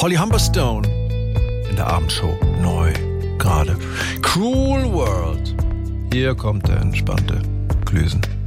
Holly Humberstone in der Abendshow neu gerade. Cruel World. Hier kommt der entspannte Klüsen.